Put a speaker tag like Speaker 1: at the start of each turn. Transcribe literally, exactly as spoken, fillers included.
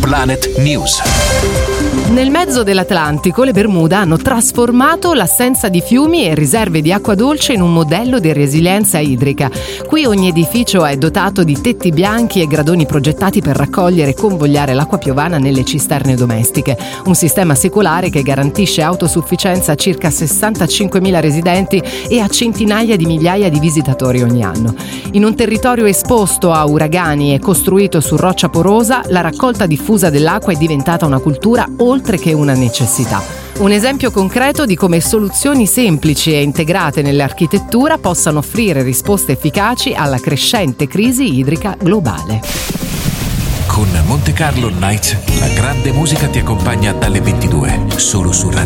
Speaker 1: Planet News.
Speaker 2: Nel mezzo dell'Atlantico le Bermuda hanno trasformato l'assenza di fiumi e riserve di acqua dolce in un modello di resilienza idrica. Qui ogni edificio è dotato di tetti bianchi e gradoni progettati per raccogliere e convogliare l'acqua piovana nelle cisterne domestiche. Un sistema secolare che garantisce autosufficienza a circa sessantacinquemila residenti e a centinaia di migliaia di visitatori ogni anno. In un territorio esposto a uragani e costruito su roccia porosa, la raccolta diffusa dell'acqua è diventata una cultura oltre che una necessità. Un esempio concreto di come soluzioni semplici e integrate nell'architettura possano offrire risposte efficaci alla crescente crisi idrica globale.
Speaker 1: Con Monte Carlo Nights, la grande musica ti accompagna dalle ventidue, solo su Radio